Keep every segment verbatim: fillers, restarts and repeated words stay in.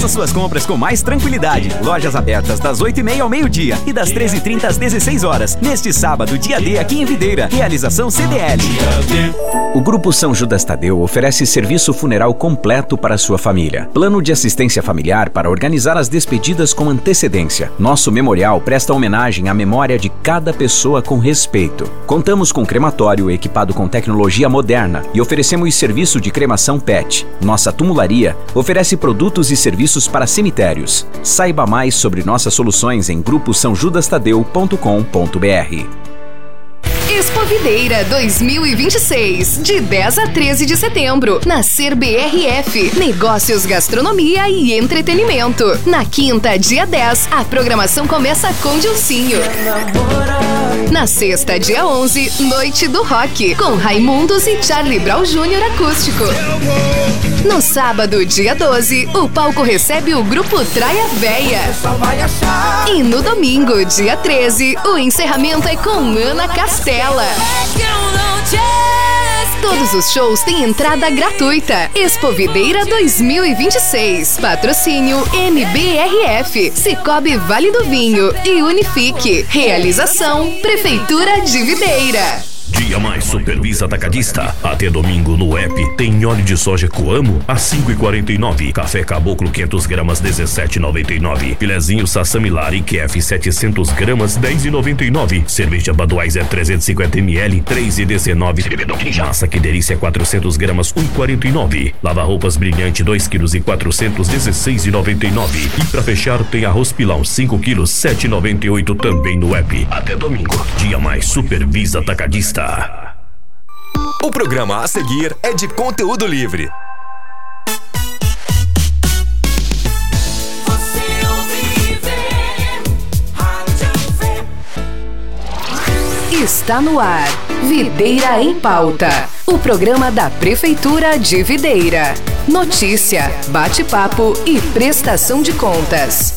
Faça suas compras com mais tranquilidade. Lojas abertas das oito e meia ao meio-dia e das treze e trinta às dezesseis horas. Neste sábado, dia D aqui em Videira. Realização C D L. O Grupo São Judas Tadeu oferece serviço funeral completo para sua família. Plano de assistência familiar para organizar as despedidas com antecedência. Nosso memorial presta homenagem à memória de cada pessoa com respeito. Contamos com crematório equipado com tecnologia moderna e oferecemos serviço de cremação P E T. Nossa tumularia oferece produtos e serviços para cemitérios. Saiba mais sobre nossas soluções em grupo são judas tadeu ponto com ponto b r. Expo Videira dois mil e vinte e seis, de dez a treze de setembro, na Ser B R F, Negócios, Gastronomia e Entretenimento. Na quinta, dia dez, a programação começa com Dilcinho. Na sexta, dia onze, Noite do Rock, com Raimundos e Charlie Brown Júnior acústico. No sábado, dia doze, o palco recebe o grupo Traia Véia. E no domingo, dia treze, o encerramento é com Ana Castela. Todos os shows têm entrada gratuita. Expo Videira dois mil e vinte e seis. Patrocínio M B R F, Cicobi Vale do Vinho e Unifique. Realização Prefeitura de Videira. Dia Mais Supervisa Atacadista. Até domingo no app tem óleo de soja Coamo a cinco e quarenta e nove. Café Caboclo quinhentas gramas dezessete e noventa e nove. Filezinho Sassamilari Q F setecentas gramas dez e noventa e nove. Cerveja Budweiser trezentos e cinquenta mililitros três e dezenove. Massa Que Delícia quatrocentas gramas um e quarenta e nove. Lava roupas Brilhante dois quilos e quatrocentos dezesseis e noventa e nove. E pra fechar tem arroz Pilão cinco quilos sete e noventa e oito também no app. Até domingo. Dia Mais Supervisa Atacadista. O programa a seguir é de conteúdo livre. Está no ar, Videira em Pauta, o programa da Prefeitura de Videira. Notícia, bate-papo e prestação de contas.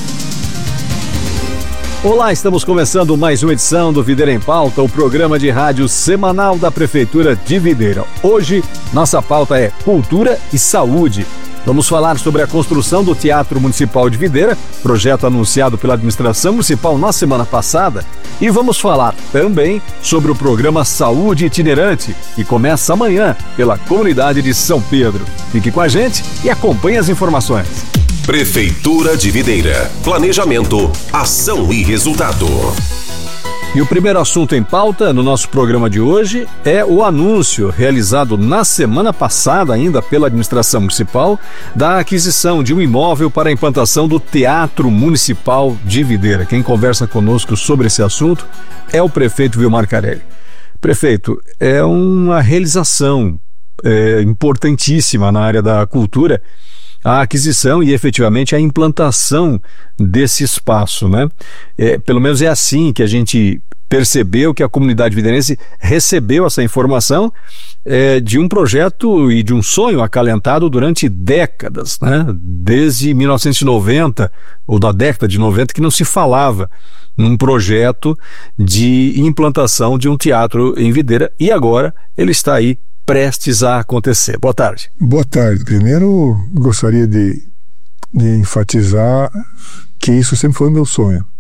Olá, estamos começando mais uma edição do Videira em Pauta, o programa de rádio semanal da Prefeitura de Videira. Hoje, nossa pauta é Cultura e Saúde. Vamos falar sobre a construção do Teatro Municipal de Videira, projeto anunciado pela administração municipal na semana passada, e vamos falar também sobre o programa Saúde Itinerante, que começa amanhã pela comunidade de São Pedro. Fique com a gente e acompanhe as informações. Prefeitura de Videira. Planejamento, ação e resultado. E o primeiro assunto em pauta no nosso programa de hoje é o anúncio realizado na semana passada ainda pela administração municipal da aquisição de um imóvel para a implantação do Teatro Municipal de Videira. Quem conversa conosco sobre esse assunto é o prefeito Vilmar Carelli. Prefeito, é uma realização é, importantíssima na área da cultura a aquisição e efetivamente a implantação desse espaço, né? É, pelo menos é assim que a gente percebeu, que a comunidade videirense recebeu essa informação é, de um projeto e de um sonho acalentado durante décadas, né? Desde mil novecentos e noventa, ou da década de noventa, que não se falava num projeto de implantação de um teatro em Videira, e agora ele está aí prestes a acontecer. Boa tarde. Boa tarde. Primeiro, gostaria de, de enfatizar que isso sempre foi meu sonho.